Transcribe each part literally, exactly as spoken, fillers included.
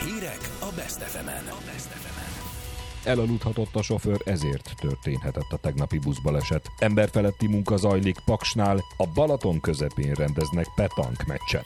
Hírek a Best ef emen. Elaludhatott a sofőr, ezért történhetett a tegnapi buszbaleset. Emberfeletti munka zajlik Paksnál, a Balaton közepén rendeznek petank meccset.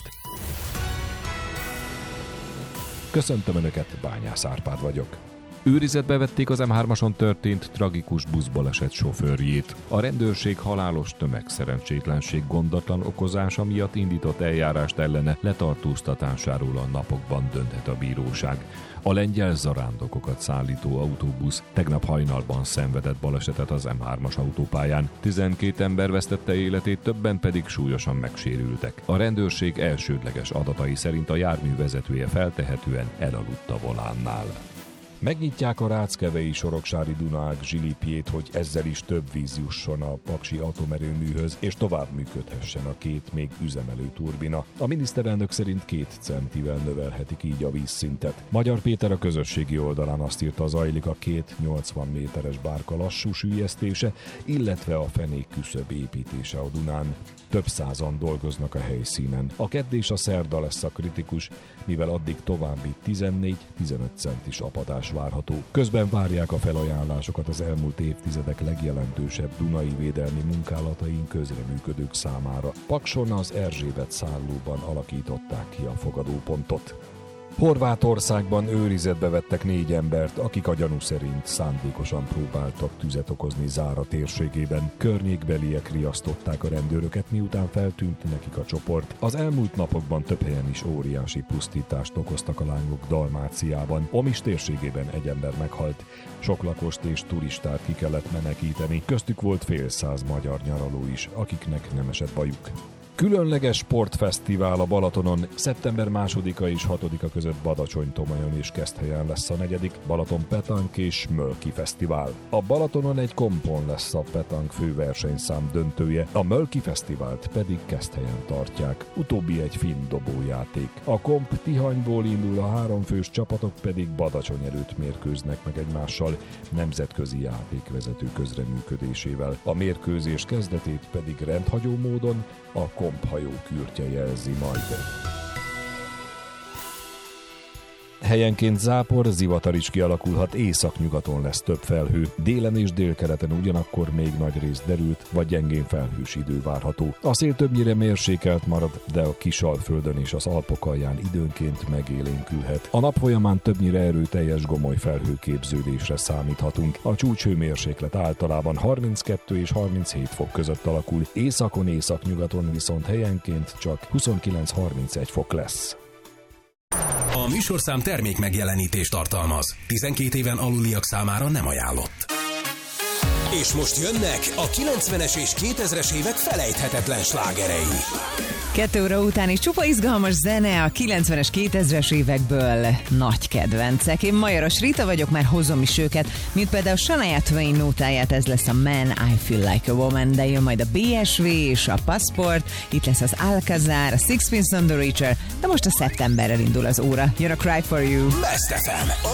Köszöntöm Önöket, Bányász Árpád vagyok. Őrizetbe vették az em hármason történt tragikus buszbaleset sofőrjét. A rendőrség halálos tömegszerencsétlenség gondatlan okozása miatt indított eljárást ellene, letartóztatásáról a napokban dönthet a bíróság. A lengyel zarándokokat szállító autóbusz tegnap hajnalban szenvedett balesetet az em hármas autópályán. tizenkét ember vesztette életét, többen pedig súlyosan megsérültek. A rendőrség elsődleges adatai szerint a jármű vezetője feltehetően elaludt a volánnál. Megnyitják a Ráckevei Soroksári Dunaág zsilipjét, hogy ezzel is több víz jusson a paksi atomerőműhöz, és tovább működhessen a két még üzemelő turbina. A miniszterelnök szerint két centivel növelhetik így a vízszintet. Magyar Péter a közösségi oldalán azt írta, zajlik a két nyolcvan méteres bárka lassú süllyesztése, illetve a fenék küszöb építése a Dunán. Több százan dolgoznak a helyszínen. A kedd és a szerda lesz a kritikus, mivel addig további tizennégy-tizenöt centis apadás várható. Közben várják a felajánlásokat az elmúlt évtizedek legjelentősebb dunai védelmi munkálatain közreműködők számára. Pakson az Erzsébet szállóban alakították ki a fogadópontot. Horvátországban őrizetbe vettek négy embert, akik a gyanú szerint szándékosan próbáltak tüzet okozni Zára térségében. Környékbeliek riasztották a rendőröket, miután feltűnt nekik a csoport. Az elmúlt napokban több helyen is óriási pusztítást okoztak a lángok Dalmáciában. Omis térségében egy ember meghalt, sok lakost és turistát ki kellett menekíteni, köztük volt fél száz magyar nyaraló is, akiknek nem esett bajuk. Különleges sportfesztivál a Balatonon. Szeptember másodika és hatodika között Badacsony-Tomajon és Keszthelyen lesz a negyedik Balaton Petank és Mölki Fesztivál. A Balatonon egy kompon lesz a petank főversenyszám döntője, a Mölki Fesztivált pedig Keszthelyen tartják. Utóbbi egy finn dobójáték. A komp Tihanyból indul, a háromfős csapatok pedig Badacsony előtt mérkőznek meg egymással nemzetközi játékvezető közreműködésével. A mérkőzés kezdetét pedig rendhagyó módon a komphajó kürtje jelzi majd. Helyenként zápor, zivatar is kialakulhat, északnyugaton lesz több felhő, délen és délkeleten ugyanakkor még nagy rész derült, vagy gyengén felhős idő várható. A szél többnyire mérsékelt marad, de a Kisalföldön és az Alpok alján időnként megélénkülhet. A nap folyamán többnyire erőteljes gomoly felhőképződésre számíthatunk. A csúcshőmérséklet általában harminckettő és harminchét fok között alakul, északon, északnyugaton viszont helyenként csak huszonkilenc-harmincegy fok lesz. A műsorszám termék megjelenítést tartalmaz. tizenkét éven aluliak számára nem ajánlott. És most jönnek a kilencvenes és kétezres évek felejthetetlen slágerei. Kettő óra után is csupa izgalmas zene a kilencvenes, kétezres évekből. Nagy kedvencek. Én Majoros Rita vagyok, már hozom is őket, mint például Shania Twain nótáját, ez lesz a Man, I Feel Like a Woman, de jön majd a bé es vé és a Passport, itt lesz az Alcazar, a Sixpence None the Richer, de most a szeptemberrel indul az óra. Jön a Cry For You. Best ef em, a